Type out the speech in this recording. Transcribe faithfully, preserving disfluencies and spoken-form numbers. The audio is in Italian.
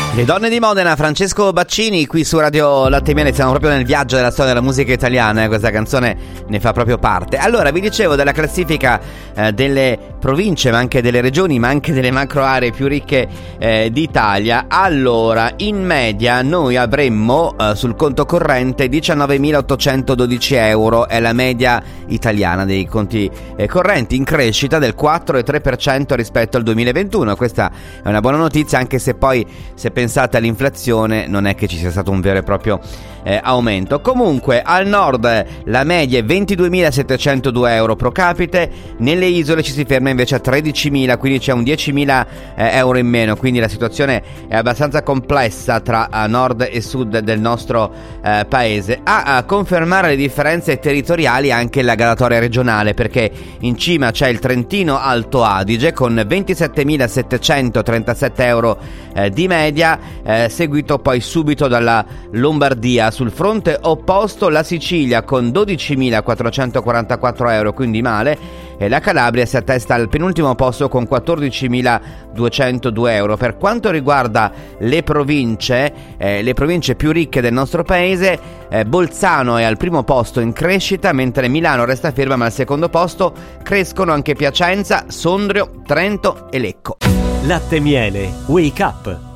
Le donne di Modena, Francesco Baccini qui su Radio Latte e Miele. Siamo proprio nel viaggio della storia della musica italiana, eh? Questa canzone ne fa proprio parte. Allora, vi dicevo della classifica eh, delle province, ma anche delle regioni, ma anche delle macro aree più ricche eh, d'Italia. Allora, in media noi avremmo eh, sul conto corrente diciannovemilaottocentododici euro, è la media italiana dei conti eh, correnti, in crescita del quattro virgola tre per cento rispetto al duemilaventuno. Questa è una buona notizia, anche se poi, se pensate all'inflazione, non è che ci sia stato un vero e proprio eh, aumento. Comunque al nord la media è ventiduemilasettecentodue euro pro capite, nelle isole ci si ferma invece a tredicimila, quindi c'è un diecimila eh, euro in meno, quindi la situazione è abbastanza complessa tra uh, nord e sud del nostro eh, paese. A, a confermare le differenze territoriali anche la graduatoria regionale, perché in cima c'è il Trentino Alto Adige con ventisettemilasettecentotrentasette euro eh, di media, eh, seguito poi subito dalla Lombardia. Sul fronte opposto la Sicilia con dodicimilaquattrocentoquarantaquattro euro, quindi male, e la Calabria si attesta al penultimo posto con quattordicimiladuecentodue euro. Per quanto riguarda le province, eh, le province più ricche del nostro paese, eh, Bolzano è al primo posto in crescita, mentre Milano resta ferma, ma al secondo posto crescono anche Piacenza, Sondrio, Trento e Lecco. Latte e Miele, Wake Up.